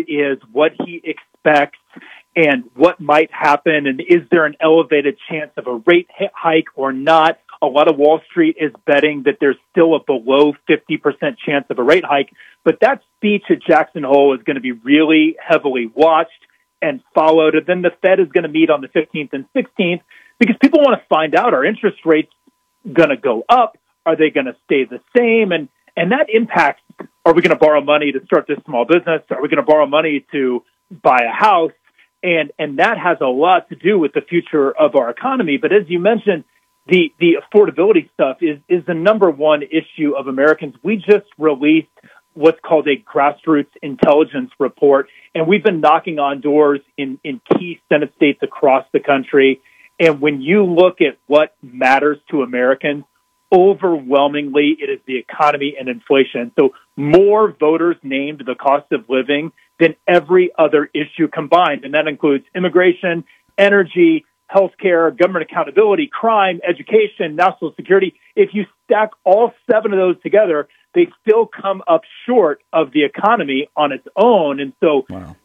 is, what he expects, and what might happen, and is there an elevated chance of a rate hike or not. A lot of Wall Street is betting that there's still a below 50% chance of a rate hike, but that speech at Jackson Hole is going to be really heavily watched and followed, and then the Fed is going to meet on the 15th and 16th because people want to find out, are interest rates going to go up? Are they going to stay the same? And that impacts, are we going to borrow money to start this small business? Are we going to borrow money to buy a house? And that has a lot to do with the future of our economy. But as you mentioned, the affordability stuff is the number one issue of Americans. We just released what's called a grassroots intelligence report, and we've been knocking on doors in key Senate states across the country. And when you look at what matters to Americans, overwhelmingly it is the economy and inflation. So more voters named the cost of living than every other issue combined, and that includes immigration, energy, healthcare, government accountability, crime, education, national security. If you stack all 7 of those together, they still come up short of the economy on its own. And so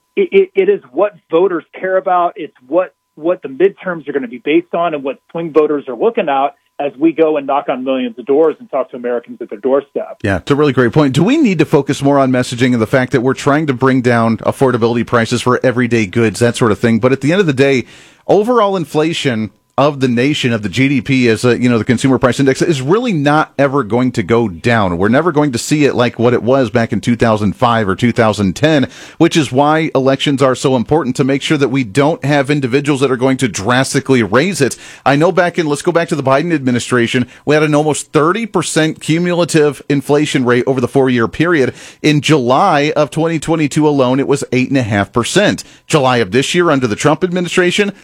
it is what voters care about. It's what the midterms are going to be based on and what swing voters are looking at as we go and knock on millions of doors and talk to Americans at their doorstep. Yeah, it's a really great point. Do we need to focus more on messaging and the fact that we're trying to bring down affordability prices for everyday goods, that sort of thing? But at the end of the day, overall inflation of the nation, of the GDP, as the consumer price index, is really not ever going to go down. We're never going to see it like what it was back in 2005 or 2010, which is why elections are so important, to make sure that we don't have individuals that are going to drastically raise it. I know let's go back to the Biden administration, we had an almost 30% cumulative inflation rate over the 4-year period. In July of 2022 alone, it was 8.5%. July of this year under the Trump administration,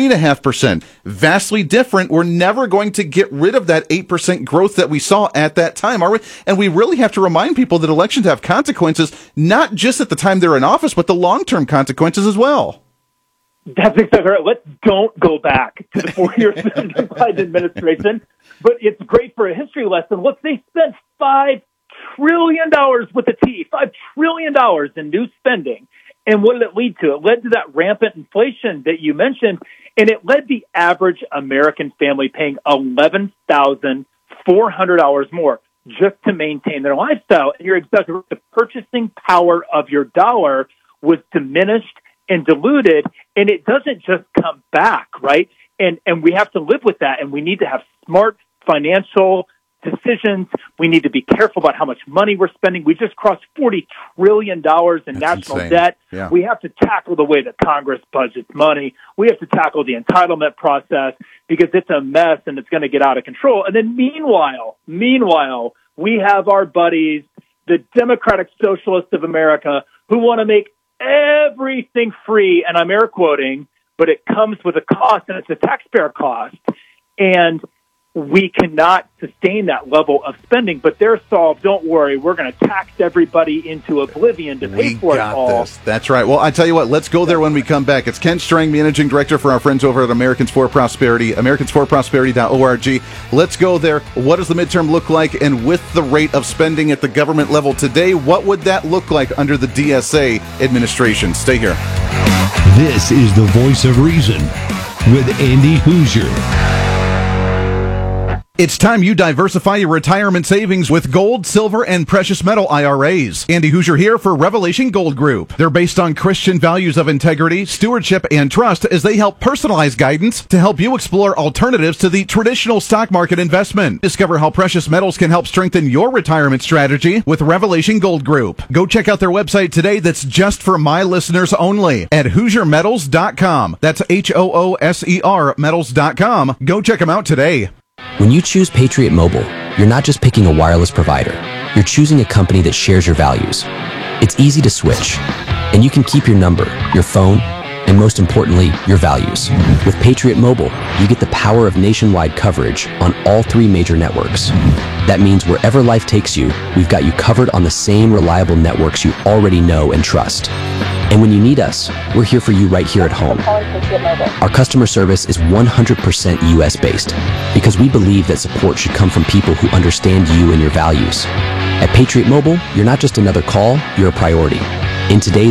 3.5%. Vastly different. We're never going to get rid of that 8% growth that we saw at that time, are we? And we really have to remind people that elections have consequences, not just at the time they're in office, but the long-term consequences as well. That's exactly right. Let's don't go back to the 4 years of the Biden administration, but it's great for a history lesson. Look, they spent $5 trillion with a T, $5 trillion in new spending. And what did it lead to? It led to that rampant inflation that you mentioned, and it led the average American family paying $11,400 more just to maintain their lifestyle. And you're exactly right. The purchasing power of your dollar was diminished and diluted, and it doesn't just come back, right? And we have to live with that, and we need to have smart financial decisions. We need to be careful about how much money we're spending. We just crossed $40 trillion in That's national insane. debt. Yeah. We have to tackle the way that Congress budgets money. We have to tackle the entitlement process because it's a mess and it's going to get out of control. And then meanwhile, we have our buddies, the Democratic Socialists of America, who want to make everything free, and I'm air quoting, but it comes with a cost, and it's a taxpayer cost. And we cannot sustain that level of spending, but they're solved. Don't worry, we're going to tax everybody into oblivion to pay for it all. We got this. That's right. Well, I tell you what, let's go there when we come back. It's Ken Strang, Managing Director for our friends over at Americans for Prosperity, americansforprosperity.org. Let's go there. What does the midterm look like? And with the rate of spending at the government level today, what would that look like under the DSA administration? Stay here. This is the Voice of Reason with Andy Hoosier. It's time you diversify your retirement savings with gold, silver, and precious metal IRAs. Andy Hoosier here for Revelation Gold Group. They're based on Christian values of integrity, stewardship, and trust as they help personalize guidance to help you explore alternatives to the traditional stock market investment. Discover how precious metals can help strengthen your retirement strategy with Revelation Gold Group. Go check out their website today that's just for my listeners only at HoosierMetals.com. That's HOOSER Metals.com. Go check them out today. When you choose Patriot Mobile, you're not just picking a wireless provider. You're choosing a company that shares your values. It's easy to switch, and you can keep your number, your phone, and most importantly, your values. With Patriot Mobile, you get the power of nationwide coverage on all 3 major networks. That means wherever life takes you, we've got you covered on the same reliable networks you already know and trust. And when you need us, we're here for you right here at home. Our customer service is 100% US-based because we believe that support should come from people who understand you and your values. At Patriot Mobile, you're not just another call, you're a priority. In today's